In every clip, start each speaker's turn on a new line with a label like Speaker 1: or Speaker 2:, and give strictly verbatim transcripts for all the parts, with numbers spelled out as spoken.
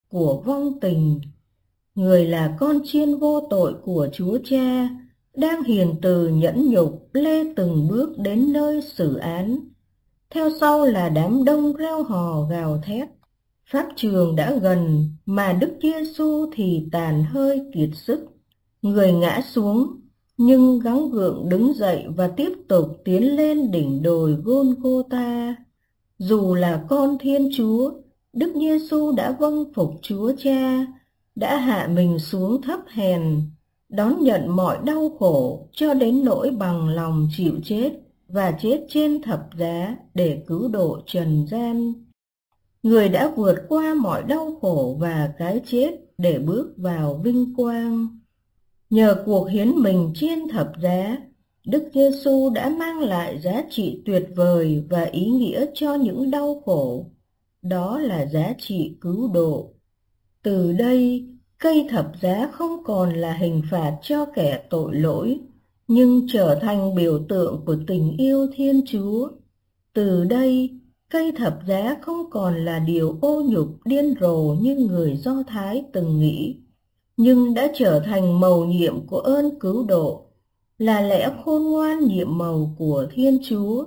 Speaker 1: của vong tình. Người là con chiên vô tội của Chúa Cha, đang hiền từ nhẫn nhục lê từng bước đến nơi xử án. Theo sau là đám đông reo hò gào thét. Pháp trường đã gần mà Đức Giêsu thì tàn hơi kiệt sức. Người ngã xuống nhưng gắng gượng đứng dậy và tiếp tục tiến lên đỉnh đồi Gôn-gô-ta. Dù là con Thiên Chúa, Đức Giêsu đã vâng phục Chúa Cha, đã hạ mình xuống thấp hèn, đón nhận mọi đau khổ cho đến nỗi bằng lòng chịu chết và chết trên thập giá để cứu độ trần gian. Người đã vượt qua mọi đau khổ và cái chết để bước vào vinh quang. Nhờ cuộc hiến mình trên thập giá, Đức Giêsu đã mang lại giá trị tuyệt vời và ý nghĩa cho những đau khổ. Đó là giá trị cứu độ. Từ đây, cây thập giá không còn là hình phạt cho kẻ tội lỗi, nhưng trở thành biểu tượng của tình yêu Thiên Chúa. Từ đây, cây thập giá không còn là điều ô nhục điên rồ như người Do Thái từng nghĩ, nhưng đã trở thành mầu nhiệm của ơn cứu độ, là lẽ khôn ngoan nhiệm mầu của Thiên Chúa.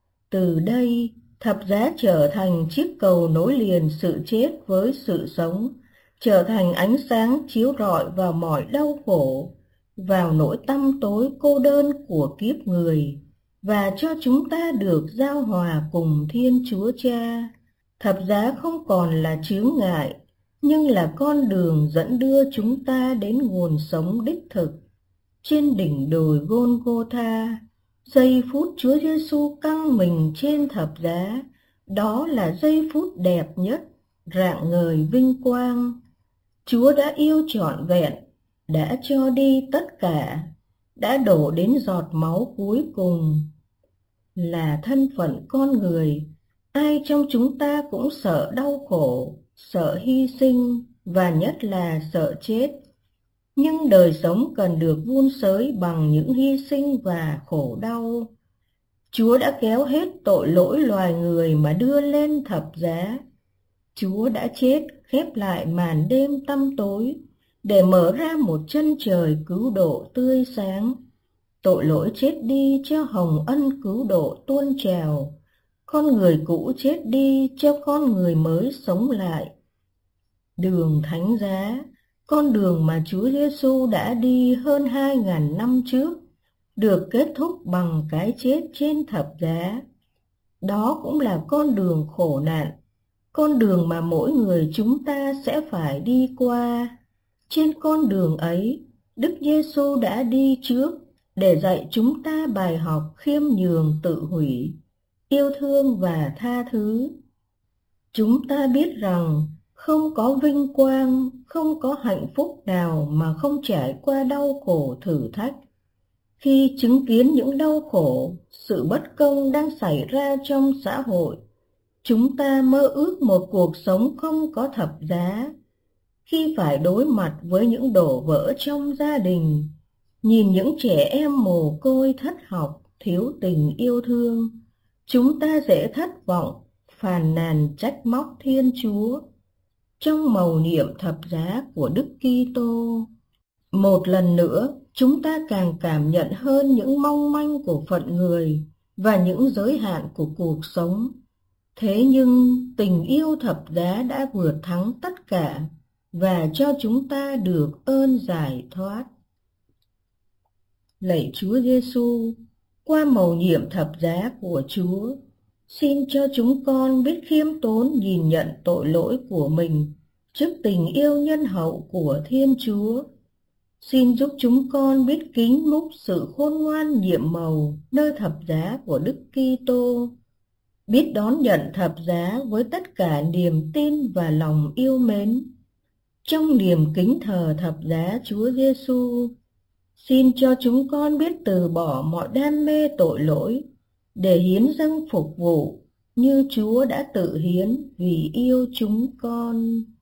Speaker 1: Từ đây, thập giá trở thành chiếc cầu nối liền sự chết với sự sống, trở thành ánh sáng chiếu rọi vào mọi đau khổ, vào nỗi tăm tối cô đơn của kiếp người, và cho chúng ta được giao hòa cùng Thiên Chúa Cha. Thập giá không còn là chướng ngại, nhưng là con đường dẫn đưa chúng ta đến nguồn sống đích thực. Trên đỉnh đồi Gôn-gô-tha, giây phút Chúa Giêsu căng mình trên thập giá, đó là giây phút đẹp nhất, rạng ngời vinh quang. Chúa đã yêu trọn vẹn, đã cho đi tất cả, đã đổ đến giọt máu cuối cùng. Là thân phận con người, ai trong chúng ta cũng sợ đau khổ, sợ hy sinh và nhất là sợ chết. Nhưng đời sống cần được vun sới bằng những hy sinh và khổ đau. Chúa đã kéo hết tội lỗi loài người mà đưa lên thập giá. Chúa đã chết khép lại màn đêm tăm tối để mở ra một chân trời cứu độ tươi sáng. Tội lỗi chết đi cho hồng ân cứu độ tuôn trào. Con người cũ chết đi cho con người mới sống lại. Đường thánh giá, con đường mà Chúa Giêsu đã đi hơn hai ngàn năm trước, được kết thúc bằng cái chết trên thập giá. Đó cũng là con đường khổ nạn, con đường mà mỗi người chúng ta sẽ phải đi qua. Trên con đường ấy, Đức Giêsu đã đi trước để dạy chúng ta bài học khiêm nhường tự hủy, yêu thương và tha thứ. Chúng ta biết rằng không có vinh quang, không có hạnh phúc nào mà không trải qua đau khổ thử thách. Khi chứng kiến những đau khổ, sự bất công đang xảy ra trong xã hội, chúng ta mơ ước một cuộc sống không có thập giá. Khi phải đối mặt với những đổ vỡ trong gia đình, nhìn những trẻ em mồ côi thất học, thiếu tình yêu thương, chúng ta dễ thất vọng, phàn nàn trách móc Thiên Chúa. Trong mầu nhiệm thập giá của Đức Kitô, một lần nữa chúng ta càng cảm nhận hơn những mong manh của phận người và những giới hạn của cuộc sống. Thế nhưng tình yêu thập giá đã vượt thắng tất cả và cho chúng ta được ơn giải thoát. Lạy Chúa Giêsu, qua mầu nhiệm thập giá của Chúa, xin cho chúng con biết khiêm tốn nhìn nhận tội lỗi của mình trước tình yêu nhân hậu của Thiên Chúa. Xin giúp chúng con biết kính múc sự khôn ngoan nhiệm màu nơi thập giá của Đức Kitô, biết đón nhận thập giá với tất cả niềm tin và lòng yêu mến. Trong niềm kính thờ thập giá Chúa Giêsu, xin cho chúng con biết từ bỏ mọi đam mê tội lỗi để hiến dâng phục vụ như Chúa đã tự hiến vì yêu chúng con.